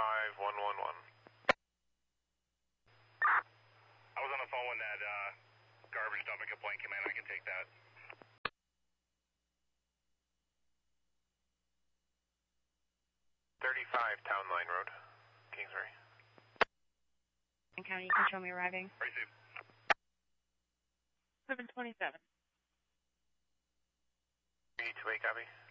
35111. I was on the phone when that garbage dumping complaint came in. I can take that. 35 Town Line Road, Kingsbury. County, you can show me arriving. Receive. 727. 328, copy.